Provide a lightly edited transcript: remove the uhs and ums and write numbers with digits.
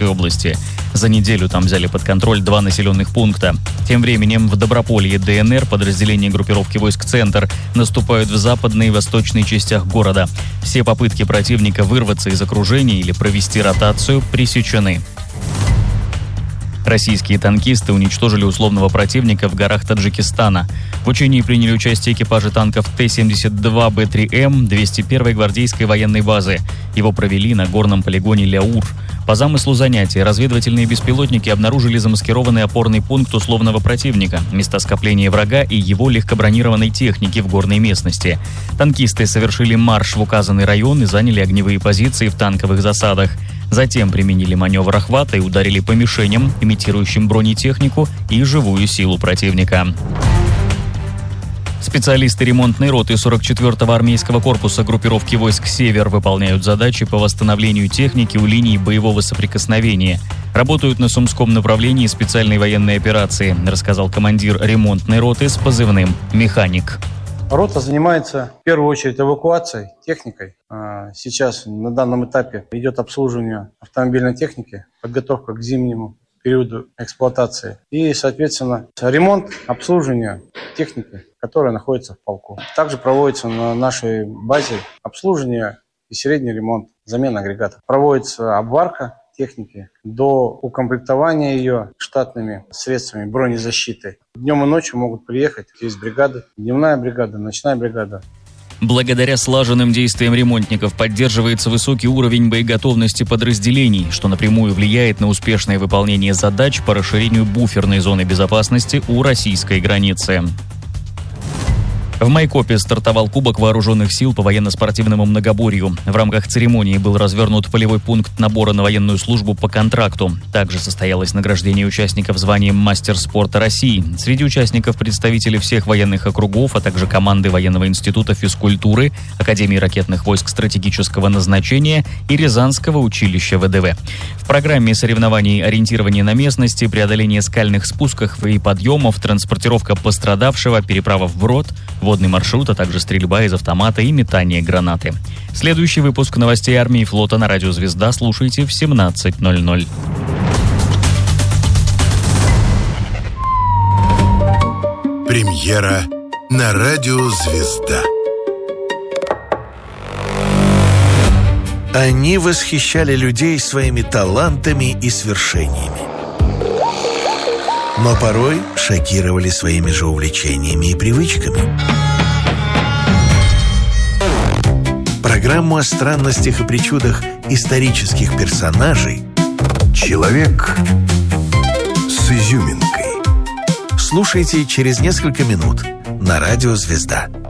Ульяновской области. За неделю там взяли под контроль 2 населенных пункта. Тем временем в Доброполье, ДНР, подразделения группировки войск «Центр» наступают в западной и восточной частях города. Все попытки противника вырваться из окружения или провести ротацию пресечены. Российские танкисты уничтожили условного противника в горах Таджикистана. В учении приняли участие экипажи танков Т-72Б3М 201-й гвардейской военной базы. Его провели на горном полигоне Ляур. По замыслу занятия разведывательные беспилотники обнаружили замаскированный опорный пункт условного противника, места скопления врага и его легкобронированной техники в горной местности. Танкисты совершили марш в указанный район и заняли огневые позиции в танковых засадах. Затем применили маневр охвата и ударили по мишеням, имитирующим бронетехнику и живую силу противника. Специалисты ремонтной роты 44-го армейского корпуса группировки войск «Север» выполняют задачи по восстановлению техники у линии боевого соприкосновения. Работают на Сумском направлении специальной военной операции, рассказал командир ремонтной роты с позывным «Механик». Рота занимается в первую очередь эвакуацией, техникой. Сейчас на данном этапе идет обслуживание автомобильной техники, подготовка к зимнему периоду эксплуатации и, соответственно, ремонт, обслуживание техники, которая находится в полку. Также проводится на нашей базе обслуживание и средний ремонт, замена агрегатов. Проводится обварка техники до укомплектования ее штатными средствами бронезащиты. Днем и ночью могут приехать из бригады, дневная бригада, ночная бригада. Благодаря слаженным действиям ремонтников поддерживается высокий уровень боеготовности подразделений, что напрямую влияет на успешное выполнение задач по расширению буферной зоны безопасности у российской границы. В Майкопе стартовал Кубок вооруженных сил по военно-спортивному многоборью. В рамках церемонии был развернут полевой пункт набора на военную службу по контракту. Также состоялось награждение участников званием «Мастер спорта России». Среди участников представители всех военных округов, а также команды Военного института физкультуры, Академии ракетных войск стратегического назначения и Рязанского училища ВДВ. В программе соревнований ориентирование на местности, преодоление скальных спусков и подъемов, транспортировка пострадавшего, переправа вброд, водный маршрут, а также стрельба из автомата и метание гранаты. Следующий выпуск новостей армии и флота на радио «Звезда» слушайте в 17:00. Премьера на радио «Звезда». Они восхищали людей своими талантами и свершениями, но порой шокировали своими же увлечениями и привычками. Программу о странностях и причудах исторических персонажей Человек с изюминкой. слушайте через несколько минут на радио «Звезда».